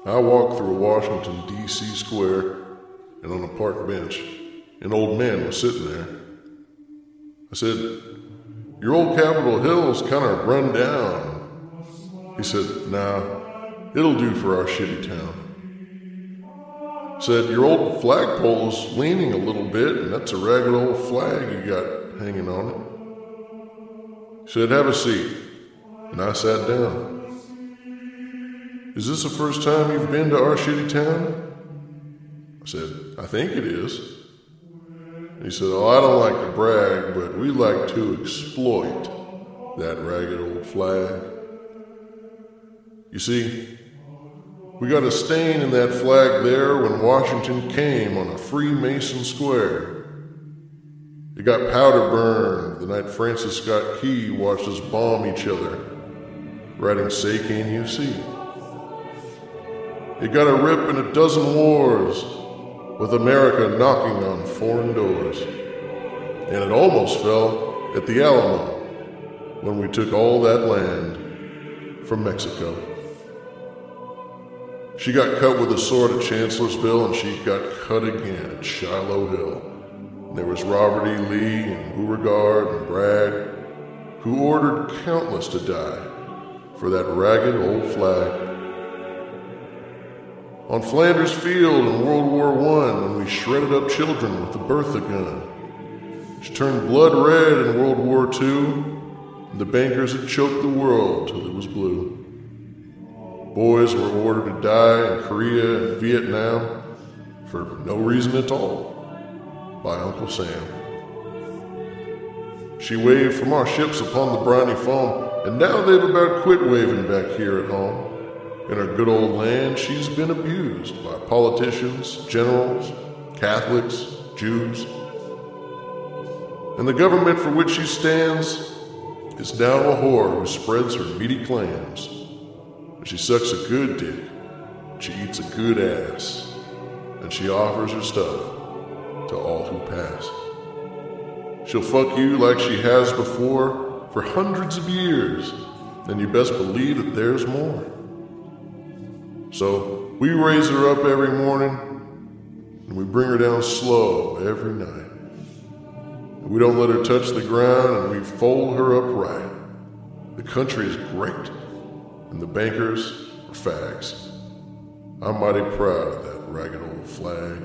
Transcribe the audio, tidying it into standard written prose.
I walked through Washington, D.C. square, and on a park bench, an old man was sitting there. I said, "Your old Capitol Hill's kind of run down." He said, "Nah, it'll do for our shitty town." I said, "Your old flagpole's leaning a little bit, and that's a ragged old flag you got hanging on it." He said, "Have a seat." And I sat down. "Is this the first time you've been to our shitty town?" I said, "I think it is." He said, "Oh, I don't like to brag, but we like to exploit that ragged old flag. You see, we got a stain in that flag there when Washington came on a Freemason square. It got powder burned the night Francis Scott Key watched us bomb each other, writing 'Say Can You See?' It got a rip in a dozen wars, with America knocking on foreign doors. And it almost fell at the Alamo when we took all that land from Mexico." She got cut with a sword at Chancellorsville, and she got cut again at Shiloh Hill. And there was Robert E. Lee and Beauregard and Bragg, who ordered countless to die for that ragged old flag. On Flanders Field in World War I, when we shredded up children with the Bertha gun. She turned blood red in World War II, and the bankers had choked the world till it was blue. Boys were ordered to die in Korea and Vietnam for no reason at all by Uncle Sam. She waved from our ships upon the briny foam, and now they've about quit waving back here at home. In her good old land, she's been abused by politicians, generals, Catholics, Jews. And the government for which she stands is now a whore who spreads her meaty clams. She sucks a good dick, she eats a good ass, and she offers her stuff to all who pass. She'll fuck you like she has before for hundreds of years, and you best believe that there's more. So we raise her up every morning, and we bring her down slow every night. And we don't let her touch the ground, and we fold her up right. The country is great, and the bankers are fags. I'm mighty proud of that ragged old flag.